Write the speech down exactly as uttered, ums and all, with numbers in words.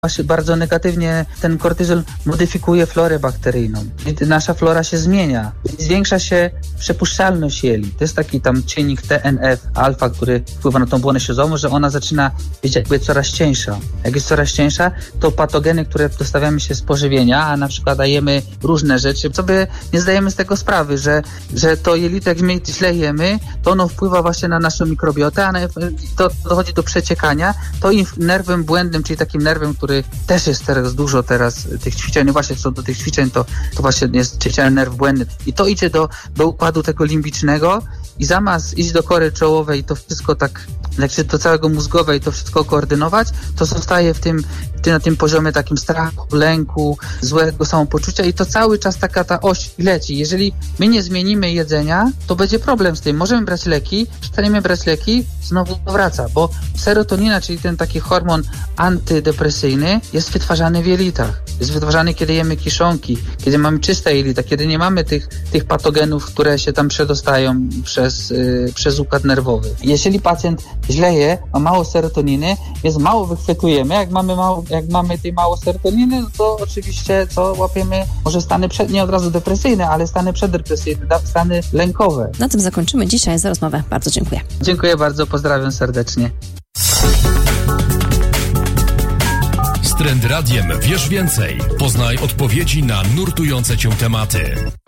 Właśnie bardzo negatywnie ten kortyzol modyfikuje florę bakteryjną. Nasza flora się zmienia. Zwiększa się przepuszczalność jeli. To jest taki tam czynnik T N F alfa, który wpływa na tą błonę śluzową, że ona zaczyna być jakby coraz cieńsza. Jak jest coraz cieńsza, to patogeny, które dostawiamy się z pożywienia, a na przykład dajemy różne rzeczy, sobie nie zdajemy z tego sprawy, że, że to jelito, jak my źle jemy, to ono wpływa właśnie na naszą mikrobiotę, a to dochodzi do przeciekania. To nerwem błędnym, czyli takim nerwem, który też jest teraz dużo teraz tych ćwiczeń, właśnie co do tych ćwiczeń, to, to właśnie jest ćwiczenie nerw błędny. I to idzie do, do układu tego limbicznego i zamiast iść do kory czołowej i to wszystko tak, jak się do całego mózgowej to wszystko koordynować, to zostaje w tym, na tym poziomie takim strachu, lęku, złego samopoczucia i to cały czas taka ta oś leci. Jeżeli my nie zmienimy jedzenia, to będzie problem z tym. Możemy brać leki, przestaniemy brać leki, znowu wraca, bo serotonina, czyli ten taki hormon antydepresyjny, jest wytwarzany w jelitach. Jest wytwarzany, kiedy jemy kiszonki, kiedy mamy czyste jelita, kiedy nie mamy tych, tych patogenów, które się tam przedostają przez, yy, przez układ nerwowy. Jeżeli pacjent źle je, ma mało serotoniny, więc mało wychwytujemy. Jak mamy, mało, jak mamy tej mało serotoniny, no to oczywiście co łapiemy, może stany przed, nie od razu depresyjne, ale stany przeddepresyjne, stany lękowe. Na tym zakończymy dzisiaj za rozmowę. Bardzo dziękuję. Dziękuję bardzo, pozdrawiam serdecznie. Z Trend Radiem wiesz więcej. Poznaj odpowiedzi na nurtujące cię tematy.